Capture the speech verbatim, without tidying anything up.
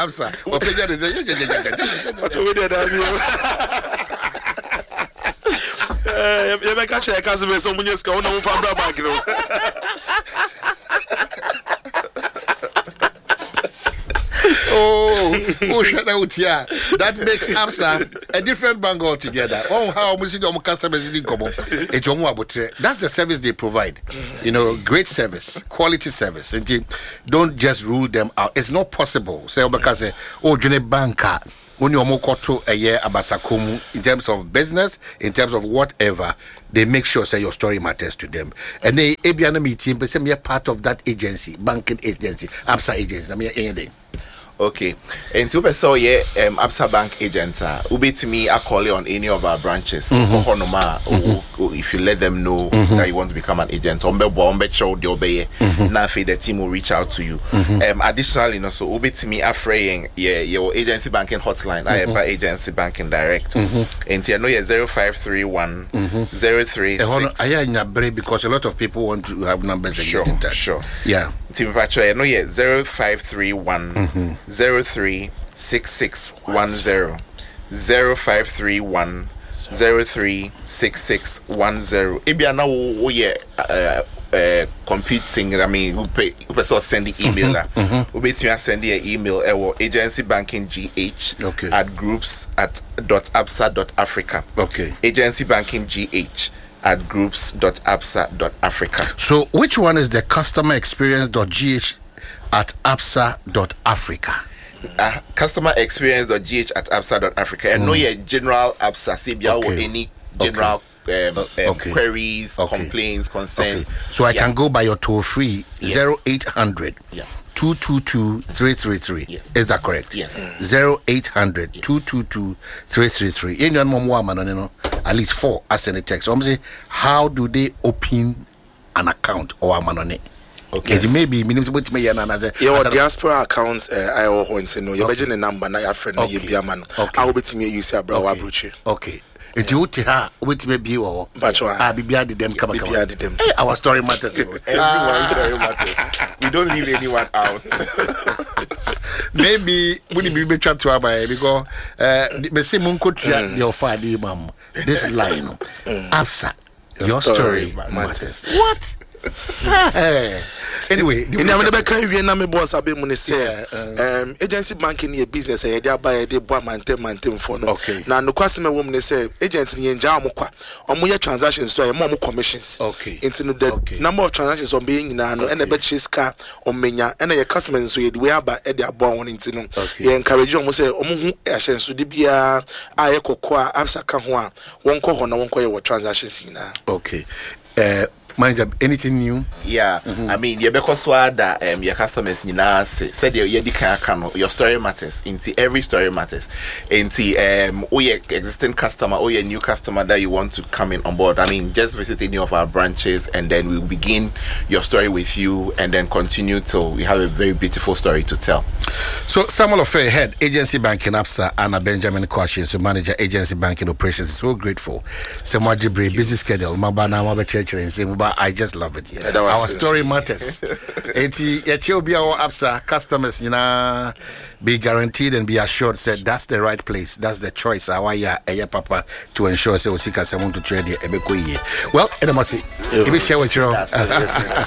Absa. Opeja is what we did that eh you make a check as we so munyeska una mu fa bra bank no. Oh, oh, shut out here. That makes Absa a different bank altogether. Oh, how much your customers didn't come up. That's the service they provide. You know, great service, quality service. And don't just rule them out. It's not possible. Say, because oh, June banker. When you mokoto a year abasakumu in terms of business, in terms of whatever, they make sure say your story matters to them. And they Abiana meeting, but say me a part of that agency, banking agency, Absa agency. I mean anything. Okay. And to so yeah, um Absa Bank agent uh ubit me a call on any of our branches. Mm-hmm. Or if you let them know mm-hmm. that you want to become an agent, umbe umbe show the obey. Now the team will reach out to you. Mm-hmm. Um additionally, you know, so ubit me a fraying yeah, your agency banking hotline, mm-hmm. I agency banking direct. Mm-hmm. And you know yeah zero five three one zero three six. I in a break because a lot of people want to have numbers that sure, get in touch. Sure. Yeah. Team Pacho, I know yeah zero five three one zero three six six one zero zero five three one zero three six six one zero. Ibia na wo ye uh uh computing. I mean, we pay we so send the email la. We be to send the email our agency banking gh okay. at groups at dot absa dot africa. Okay. Agency banking gh at groups dot absa dot africa. So which one is the customer experience dot gh at absa dot africa? Uh, customer experience dot gh at absa dot africa. And mm. know your general Absa Sibia okay. or any general okay. um, um, okay. queries, okay. complaints, concerns. Okay. So I yeah. can go by your toll free yes. zero eight hundred yeah. two two two three three three. Yes. Is that correct? Yes. zero eight hundred two two two three three three. Anyone more man, you know, at least four as in the text. I'm saying, how do they open an account or a man on it? Okay. It may be minimum with me and another. Your diaspora accounts, I want to know your budget number, now your friend, you be a man. I will be to me, you say, bro, I brought you. Okay. If you to her, which may be or but I be behind them come behind them. Our story matters. Everyone's story matters. We don't leave anyone out. Maybe when you be chat to our because uh me say munko tia your father mom. This line Absa, your story matters. What? Hey. Anyway, in the can you na me boss abi mun say um agency banking e business e dey buy e dey boa mantem mantem for no. Okay. Na no kwase me wom ne say agent ni nja amokwa. Omo ye transactions so e mo commissions. Okay. Into no the okay. number of transactions on being na no and e be chiska omenya and your customers so ye dey aba e dey abo won into no. Ye encourage omo say omo hu ehye so de bia aye kokko a Absa ka ho a won ko ho na won ko ye transactions na. Okay. Uh Manager, anything new? Yeah, mm-hmm. I mean, you because that um your customers you know said you you can your story matters. Into every story matters. Into um or your existing customer or your new customer that you want to come in on board. I mean, just visit any of our branches and then we'll begin your story with you and then continue till we have a very beautiful story to tell. So Samuel Ofe, head agency banking Absa, Anna Benjamin Kwashi, so manager agency banking operations. So grateful. Samuel Jibril, busy schedule. Mabana Maba Church and say I just love it. Yeah, our story matters. Eti yachi be our Absa customers, you know, be guaranteed and be assured said that's the right place, that's the choice. Our ya eya papa to ensure say osika someone to trade ebeko ye. Well, edamasi. If you share with you.